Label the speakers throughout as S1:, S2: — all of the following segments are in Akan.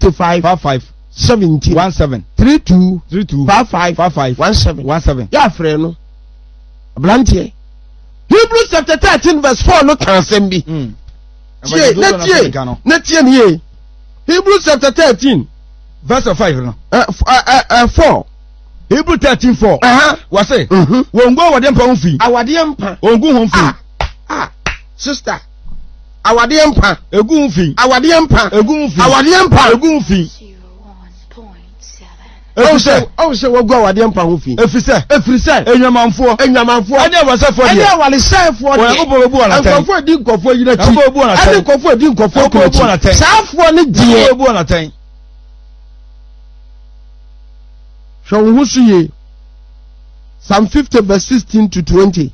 S1: 55
S2: 55
S1: 17
S2: 17
S1: 32
S2: 32
S1: 55
S2: 55
S1: 17
S2: 17
S1: ya frɛ no abrantie Hebrews chapter 13 verse 4 no kan asɛm bi tie nie Hebrews chapter 13
S2: verse 5 no
S1: 4
S2: Hebrews 13:4 wa say wongo awade mpa ho fi
S1: awade mpa
S2: ongu ho fi
S1: sister awade mpa
S2: egu ho fi
S1: awade mpa
S2: egu ho fi
S1: awade mpa
S2: egu ho fi
S1: 0.7 o se wogu awade mpa ho fi efrise enyamanfo ani awasefo de ani awalesefo de
S2: wo bo bu ana tan
S1: nkofo di nkofo yina chi ani nkofo di nkofo ko chi saafo ne die
S2: wo bu ana tan
S1: so wo su ye Psalm 50 verse 16 to 20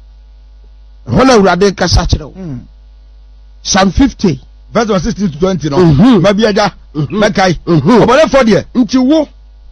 S1: hona urade kasa kire wo Psalm 50
S2: verse 16 to 20 no mabiaja mekai obonefo de nti wo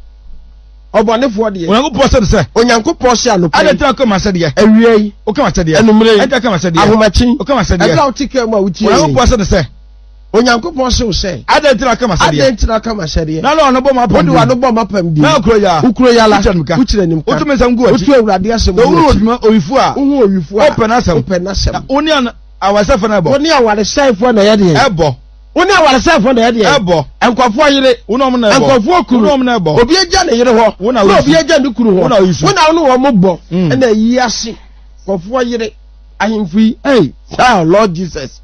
S2: obonefo de onyankopɔ sɛ sɛ
S1: onyankopɔ sɛ anopɛ
S2: adetira kama sɛ de
S1: awie yi
S2: o kama sɛ de
S1: enumre
S2: enta kama sɛ de
S1: ahomachi
S2: o kama sɛ de
S1: ɛda utika ma utie
S2: onyankopɔ sɛ sɛ
S1: onyankopɔ sɛ
S2: adetira kama sɛ de
S1: adetira kama sɛ de
S2: na no bɔ ma pam
S1: wode wa no bɔ ma pam di
S2: na ukuro ya
S1: la ukire nim ka
S2: wotu mesam gu
S1: wotu awurade asɛm
S2: wo wu odwuma owifu a
S1: wo owifu a
S2: open asɛm oni an awasɛfo na ɛbɔ
S1: oni awaresɛfo na yɛ de
S2: ɛbɔ
S1: oni awaresɛfo na yɛ de
S2: ɛbɔ
S1: nkɔfo yere
S2: wonom na ɛbɔ
S1: nkɔfo kuru
S2: wonom na ɛbɔ
S1: obi agya ne yere hɔ na obi agya ne kuru hɔ wona wo mo bɔ na yi ase nkɔfo yere ahemfo yi Lord Jesus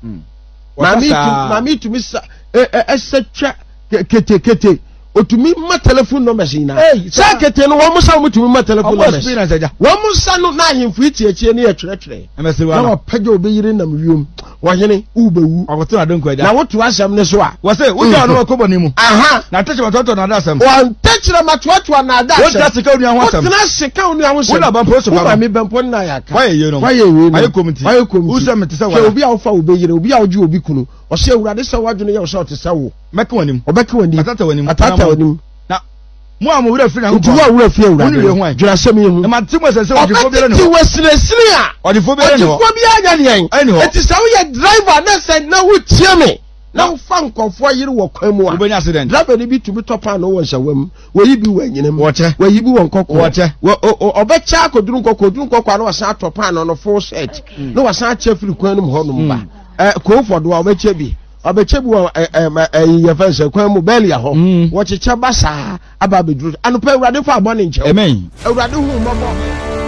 S1: mami tumi sa ɛsɛtwa kete otumi ma telephone numbers ina sa kete no wo musa mo tumi ma telephone numbers wo musa no na ahemfo itiechie ne yɛtwerɛtwerɛ na wapagya obeyire nam wiom wɔhene ubewu
S2: awoto na donko
S1: na woto asɛm ne so a
S2: wo se wo ja no akɔbɔ ne mu na tɛkyɛ matoto na asɛm
S1: wɔn tɛkyerɛ matoto na asɛm
S2: wo ta sika onua ho asɛm
S1: wo tena sika onua ho asɛm
S2: wo na bampo so
S1: ba me bampo na ya ka
S2: waye ye no
S1: waye
S2: komiti wo se mete sɛ
S1: wala obi a wofa obeyire obi a oji obi kunu ɔsɛ awurade sɛ wadwene yɛ wo sɛ ɔte sɛ wo
S2: mɛka wanim
S1: ɔbɛka wanim
S2: atata wanim
S1: na
S2: mo a mo wura fi na
S1: ko wa wura fi awurade dwira sɛm yɛ hu
S2: ma ti mo sɛ ɔdifo bi re no
S1: ti wasiresire a
S2: ɔdifo bi re no
S1: ɔdifo bi anya ne yɛn eti sɛ wo yɛ driver na sɛ na wo tie me na wo fa nkɔfo yiri wɔ kwan mu a
S2: wobɛnya accident
S1: driver ni bi tumi tɔpa no wɔ nsɛwam wɔyi bi wɔ anyinam
S2: wɔkyɛ
S1: wɔyi bi wɔ nkɔkɔ
S2: wɔkyɛ
S1: ɔbɛkyɛ akoduru nkɔkɔ no wɔsan atɔpa no full set na wɔsan akyɛ firi kwan no mu hɔ nom ba kofo do a ɔbɛkyɛ bi wɔ yɛfɛ sɛ kwan mu bɛɛlia hɔ wɔkyekyɛ ba saa aba abɛduru anopɛ awurade fa abɔ ne nkyɛw
S2: amen
S1: awurade hu mmɔbɔ